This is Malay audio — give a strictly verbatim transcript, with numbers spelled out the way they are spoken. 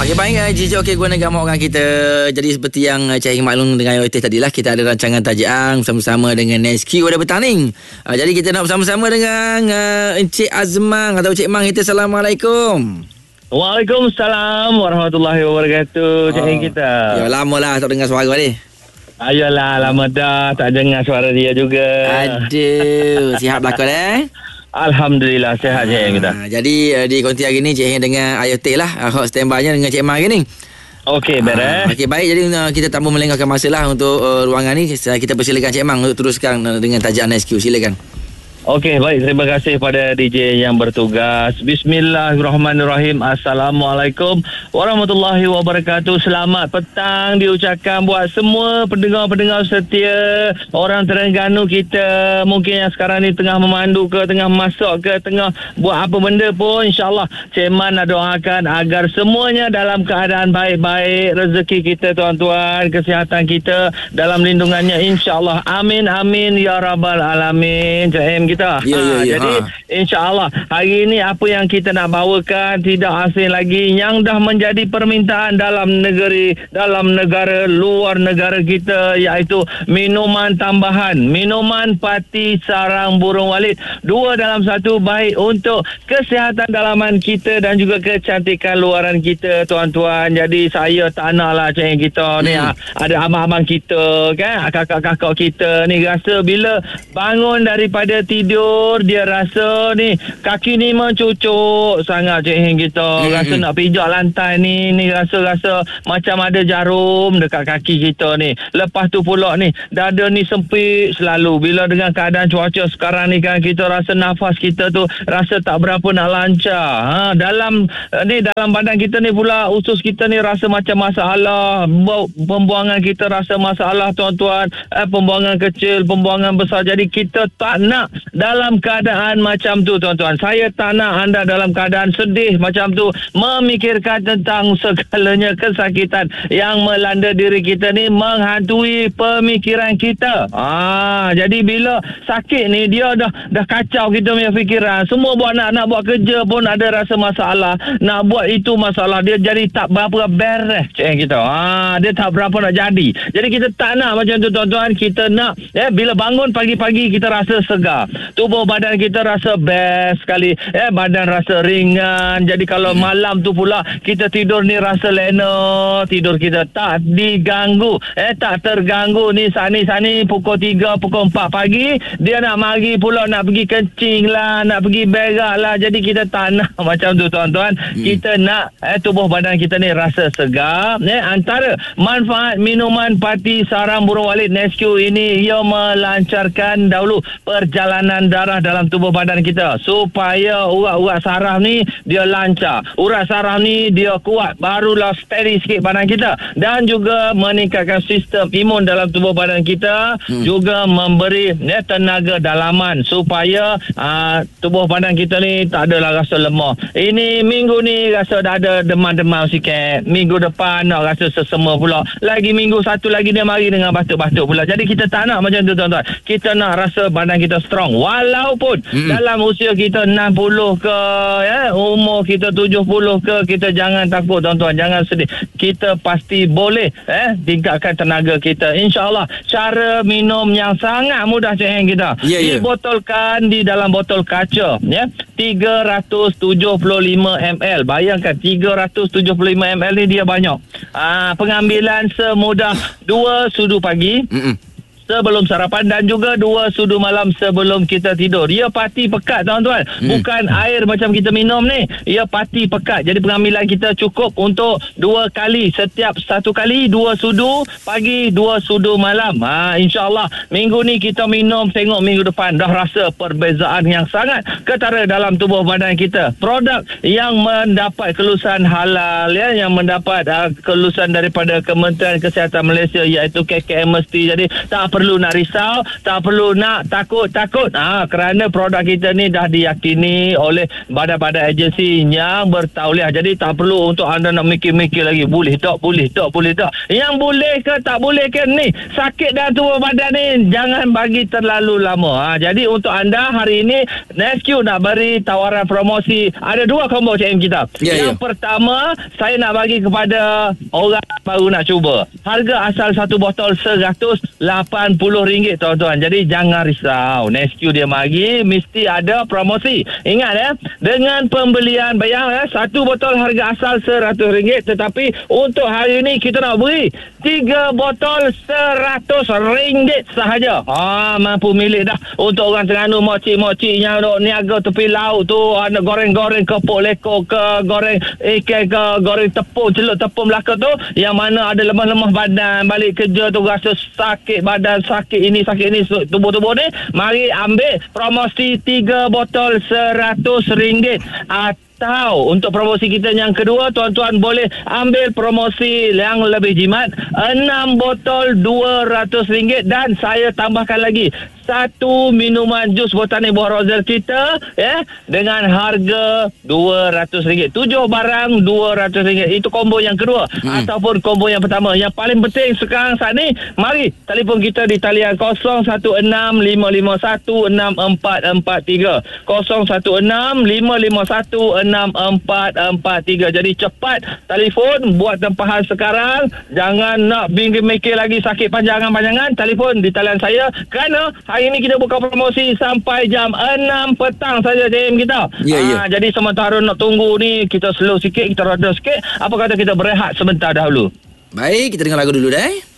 Ya baik, Encik okey guna gambar orang kita. Jadi seperti yang Cik Hing maklum dengan Yotis tadilah, kita ada rancangan tajian bersama-sama dengan S Q ada bertanding. Uh, jadi kita nak bersama-sama dengan uh, Encik Azmang atau Cik Mang kita. Assalamualaikum. Waalaikumsalam warahmatullahi wabarakatuh. Cik Hing kita. Ya lama lah tak dengar suara ni. Ayolah, lama dah tak dengar suara dia juga. Aduh, sihat belakang eh? Alhamdulillah sihat Cik Hing kita. Jadi uh, di konti hari ni Cik Hing dengan Ayotis lah, uh, hot standby-nya dengan Cik Mang hari ni. Okey, beres. Uh, Okey, baik. Jadi uh, kita tak mau melengahkan masa lah untuk uh, ruangan ni. Kita persilakan Cik Mang untuk teruskan uh, dengan tajian S Q. Silakan. Okey, baik. Terima kasih pada D J yang bertugas. Bismillahirrahmanirrahim. Assalamualaikum warahmatullahi wabarakatuh. Selamat petang diucapkan buat semua pendengar-pendengar setia orang Terengganu kita. Mungkin yang sekarang ni tengah memandu ke, tengah masak ke, tengah buat apa benda pun, insyaAllah Cik Man nak doakan agar semuanya dalam keadaan baik-baik. Rezeki kita tuan-tuan, kesihatan kita dalam lindungannya, insyaAllah. Amin, amin ya rabbal alamin. Cik M kita. Ya, ya, ha, ya, jadi ha. insya-Allah hari ini apa yang kita nak bawakan tidak asing lagi yang dah menjadi permintaan dalam negeri, dalam negara, luar negara kita, iaitu minuman tambahan, minuman pati sarang burung walit. Dua dalam satu, baik untuk kesihatan dalaman kita dan juga kecantikan luaran kita tuan-tuan. Jadi saya tak naklah Cik kita ni hmm. ada abang-abang kita kan, kakak-kakak kita ni rasa bila bangun daripada tidur tidur dia rasa ni kaki ni mencucuk sangat Cik Hing kita. Hmm. Rasa nak pijak lantai ni, ni rasa-rasa macam ada jarum dekat kaki kita ni. Lepas tu pula ni dada ni sempit selalu. Bila dengan keadaan cuaca sekarang ni kan, kita rasa nafas kita tu rasa tak berapa nak lancar. Ha, dalam ni dalam badan kita ni pula usus kita ni rasa macam masalah. Pembuangan kita rasa masalah tuan-tuan. Eh, pembuangan kecil, pembuangan besar. Jadi kita tak nak dalam keadaan macam tu tuan-tuan. Saya tak nak anda dalam keadaan sedih macam tu, memikirkan tentang segalanya kesakitan yang melanda diri kita ni menghantui pemikiran kita. Ah, jadi bila sakit ni dia dah dah kacau kita punya fikiran. Semua buat nak nak buat kerja pun ada rasa masalah. Nak buat itu masalah, dia jadi tak berapa beres Cik kita. Ah, dia tak berapa nak jadi. Jadi kita tak nak macam tu tuan-tuan. Kita nak eh bila bangun pagi-pagi kita rasa segar. Tubuh badan kita rasa best sekali. Eh, badan rasa ringan. Jadi kalau hmm. malam tu pula kita tidur ni rasa lena. Tidur kita tak diganggu. Eh, tak terganggu. Ni sani-sani pukul tiga, pukul empat pagi. Dia nak mari pula nak pergi kencing lah. Nak pergi berak lah. Jadi kita tak nak macam tu tuan-tuan. Hmm. Kita nak eh, tubuh badan kita ni rasa segar. Eh, antara manfaat minuman pati sarang burung walit Nesquik ini, ia melancarkan dahulu perjalanan darah dalam tubuh badan kita supaya urat-urat saraf ni dia lancar, urat saraf ni dia kuat, barulah steady sikit badan kita, dan juga meningkatkan sistem imun dalam tubuh badan kita. hmm. Juga memberi ya, tenaga dalaman supaya aa, tubuh badan kita ni tak adalah rasa lemah. Ini minggu ni rasa dah ada demam-demam sikit, minggu depan nak rasa sesama pula, lagi minggu satu lagi dia mari dengan batuk-batuk pula. Jadi kita tak nak macam tu tuan-tuan. Kita nak rasa badan kita strong walaupun hmm. dalam usia kita enam puluh ke ya, umur kita tujuh puluh ke. Kita jangan takut tuan-tuan, jangan sedih. Kita pasti boleh eh tingkatkan tenaga kita, insya-Allah. Cara minum yang sangat mudah Cik Heng kita. Yeah, yeah. Dibotolkan di dalam botol kaca ya, tiga ratus tujuh puluh lima mililiter. Bayangkan tiga ratus tujuh puluh lima mililiter ni dia banyak. Ah, pengambilan semudah dua sudu pagi Mm-mm. sebelum sarapan dan juga dua sudu malam sebelum kita tidur. Ia pati pekat tuan-tuan. Hmm. Bukan air macam kita minum ni. Ia pati pekat. Jadi pengambilan kita cukup untuk dua kali. Setiap satu kali dua sudu pagi, dua sudu malam. Ha, InsyaAllah minggu ni kita minum, tengok minggu depan dah rasa perbezaan yang sangat ketara dalam tubuh badan kita. Produk yang mendapat kelulusan halal ya, yang mendapat uh, kelulusan daripada Kementerian Kesihatan Malaysia, iaitu K K M mesti. Jadi tak perlu nak risau, tak perlu nak takut-takut. Ha, kerana produk kita ni dah diyakini oleh badan-badan agensi yang bertauliah. Jadi tak perlu untuk anda nak mikir-mikir lagi. Boleh tak, boleh tak, boleh tak. Yang boleh ke tak boleh ke ni, sakit dan tua badan ni jangan bagi terlalu lama. Ha, jadi untuk anda hari ini Nesque nak beri tawaran promosi. Ada dua combo C M kita. Ya, yang ya. pertama, saya nak bagi kepada orang baru nak cuba. Harga asal satu botol seratus lapan puluh ringgit tuan-tuan. Jadi jangan risau. Nesque dia bagi mesti ada promosi. Ingat ya, dengan pembelian bayang ya, satu botol harga asal seratus ringgit, tetapi untuk hari ini kita nak beri tiga botol seratus ringgit sahaja. Ah, mampu milik dah untuk orang Terengganu, mocik-mocik yang duk niaga tepi laut tu, ada goreng-goreng kepok lekor ke, goreng ikan ke, goreng tepung, celup tepung Melaka tu, yang mana ada lemah-lemah badan, balik kerja tu rasa sakit badan, sakit ini, sakit ini, tubuh-tubuh ni, mari ambil promosi tiga botol seratus ringgit. Atau untuk promosi kita yang kedua, tuan-tuan boleh ambil promosi yang lebih jimat, enam botol dua ratus ringgit, dan saya tambahkan lagi satu minuman jus botanik buah rozal kita ya, dengan harga dua ratus ringgit. Tujuh barang dua ratus ringgit. Itu combo yang kedua. Hmm. Ataupun combo yang pertama. Yang paling penting sekarang saat ni, mari telefon kita di talian kosong satu enam lima lima satu enam empat empat tiga. kosong satu enam lima lima satu enam empat empat tiga. Jadi cepat telefon, buat tempahan sekarang. Jangan nak mikir lagi sakit panjangan-panjangan. Telefon di talian saya, kerana hari ini kita buka promosi sampai jam enam petang saja C M kita. Ya, ya. Ha, jadi sementara nak tunggu ni, kita slow sikit, kita rada sikit. Apa kata kita berehat sebentar dahulu? Baik, kita dengar lagu dulu dah.